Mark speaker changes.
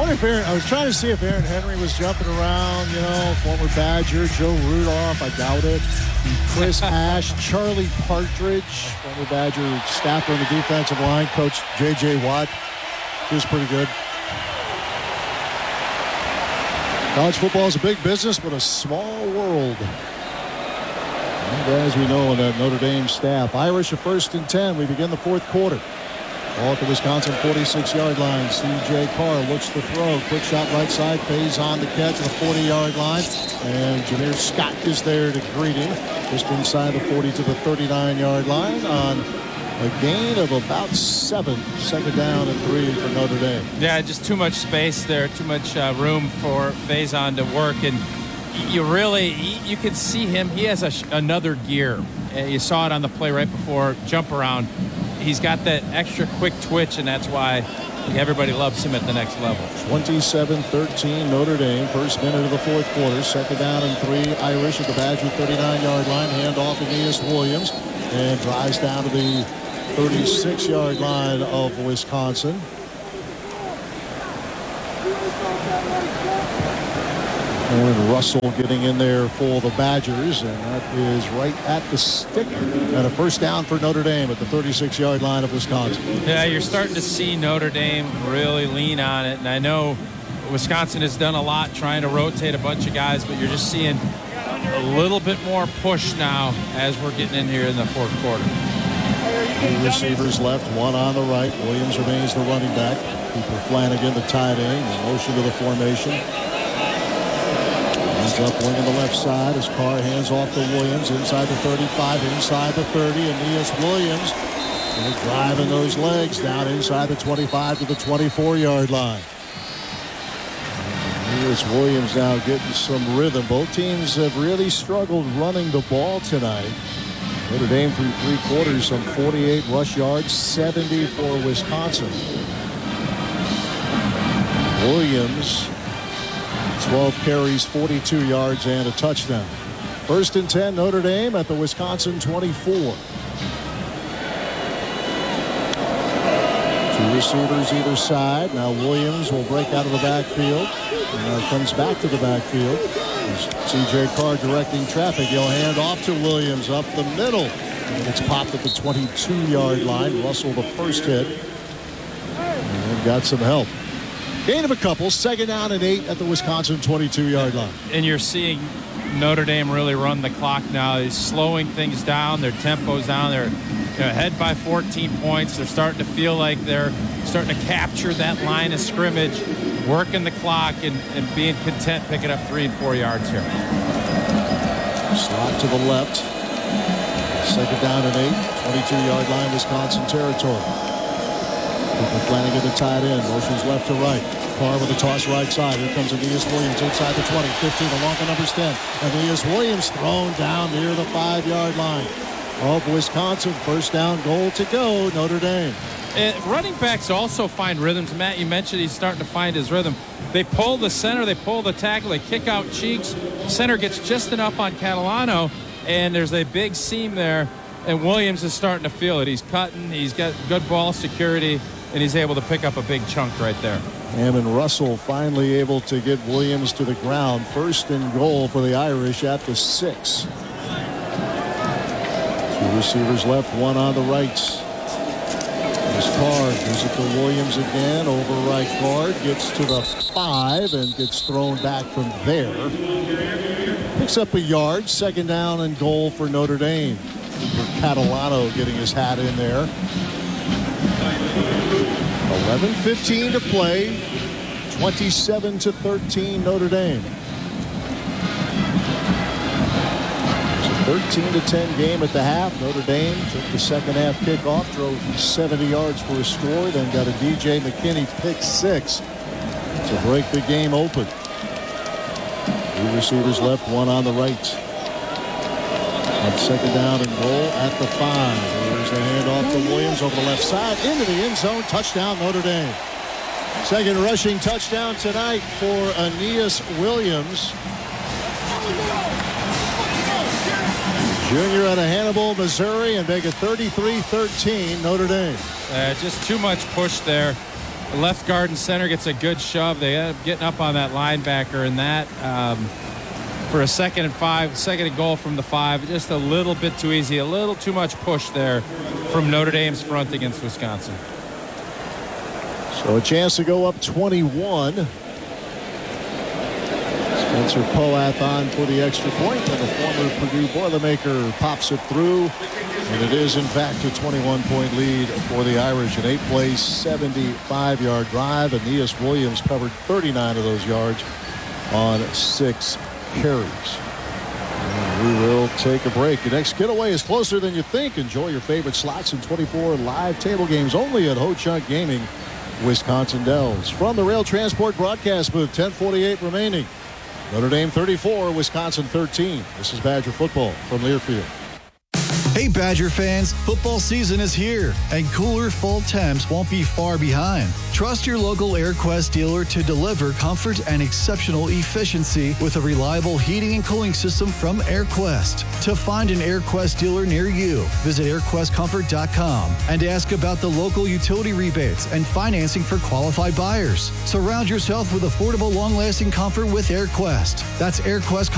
Speaker 1: I was trying to see if Aaron Henry was jumping around, former Badger, Joe Rudolph, I doubt it. Chris Ash, Charlie Partridge, former Badger staffer in the defensive line, Coach J.J. Watt. He was pretty good. College football is a big business, but a small world. And as we know in that Notre Dame staff, Irish are 1st and 10. We begin the fourth quarter. Ball at the Wisconsin 46-yard line. C.J. Carr looks to throw. Quick shot right side. Pays on the catch at the 40-yard line. And Jameer Scott is there to greet him. Just inside the 40 to the 39-yard line on a gain of about 7. Second down and 3 for Notre Dame.
Speaker 2: Yeah, just too much space there. Too much room for Faison to work. And you can see him. He has another gear. You saw it on the play right before jump around. He's got that extra quick twitch, and that's why everybody loves him at the next level.
Speaker 1: 27-13 Notre Dame. First minute of the fourth quarter. Second down and 3. Irish at the Badger 39-yard line. Handoff to Aeneas Williams. And drives down to the 36-yard line of Wisconsin. And Russell getting in there for the Badgers, and that is right at the stick. And a first down for Notre Dame at the 36-yard line of Wisconsin.
Speaker 2: Yeah, you're starting to see Notre Dame really lean on it. And I know Wisconsin has done a lot trying to rotate a bunch of guys, but you're just seeing a little bit more push now as we're getting in here in the fourth quarter.
Speaker 1: 2 receivers left, 1 on the right. Williams remains the running back. Cooper Flanagan, the tight end, in motion to the formation. He's up wing on the left side as Carr hands off to Williams inside the 35, inside the 30. Aeneas Williams driving those legs down inside the 25 to the 24-yard line. Aeneas Williams now getting some rhythm. Both teams have really struggled running the ball tonight. Notre Dame through 3 quarters, some 48 rush yards, 70 for Wisconsin. Williams, 12 carries, 42 yards, and a touchdown. 1st and 10, Notre Dame at the Wisconsin 24. 2 receivers either side. Now Williams will break out of the backfield. And now comes back to the backfield. C.J. Carr directing traffic. He'll hand off to Williams up the middle. And it's popped at the 22-yard line. Russell the first hit. And got some help. Gain of a couple. 2nd down and 8 at the Wisconsin 22-yard line.
Speaker 2: And you're seeing Notre Dame really run the clock now. He's slowing things down. Their tempo's down. They're ahead by 14 points. They're starting to feel like they're starting to capture that line of scrimmage, working the clock, and being content picking up 3 and 4 yards here.
Speaker 1: Slot to the left. 2nd down and 8. 22-yard line, Wisconsin territory. Cooper Flanagan, the tight end, motions left to right. Carr with a toss right side. Here comes Aeneas Williams inside the 20, 15, along the numbers 10. Aeneas Williams thrown down near the 5-yard line of Wisconsin. First down, goal to go, Notre Dame.
Speaker 2: Running backs also find rhythms. Matt, you mentioned he's starting to find his rhythm. They pull the center, they pull the tackle, they kick out cheeks. Center gets just enough on Catalano, and there's a big seam there, and Williams is starting to feel it. He's cutting, he's got good ball security, and he's able to pick up a big chunk right there.
Speaker 1: And Russell finally able to get Williams to the ground. 1st and goal for the Irish at the 6. 2 receivers left, 1 on the right. As Carr gives it to Williams again, over right guard, gets to the 5 and gets thrown back from there. Picks up a yard. 2nd down and goal for Notre Dame. Catalano getting his hat in there. 11:15 to play. 27-13 Notre Dame. It's a 13-10 game at the half. Notre Dame took the second half kickoff, drove 70 yards for a score, then got a DJ McKinney pick 6 to break the game open. 2 receivers left, 1 on the right. On 2nd down and goal at the 5. There's a handoff to Williams over the left side into the end zone. Touchdown, Notre Dame. 2nd rushing touchdown tonight for Aeneas Williams. Junior out of Hannibal, Missouri, and make it 33-13 Notre Dame.
Speaker 2: Just too much push there. The left guard and center gets a good shove. They end up getting up on that linebacker, and that for a 2nd and 5, second and goal from the 5, just a little bit too easy, a little too much push there from Notre Dame's front against Wisconsin.
Speaker 1: So a chance to go up 21. Spencer Poath on for the extra point, and the former Purdue Boilermaker pops it through. And it is, in fact, a 21-point lead for the Irish. An 8-play, 75-yard drive. Aeneas Williams covered 39 of those yards on 6 carries. And we will take a break. Your next getaway is closer than you think. Enjoy your favorite slots and 24 live table games only at Ho-Chunk Gaming, Wisconsin Dells. From the Rail Transport broadcast booth, 10:48 remaining. Notre Dame 34, Wisconsin 13. This is Badger football from Learfield.
Speaker 3: Hey Badger fans, football season is here, and cooler fall temps won't be far behind. Trust your local AirQuest dealer to deliver comfort and exceptional efficiency with a reliable heating and cooling system from AirQuest. To find an AirQuest dealer near you, visit airquestcomfort.com and ask about the local utility rebates and financing for qualified buyers. Surround yourself with affordable, long-lasting comfort with AirQuest. That's AirQuest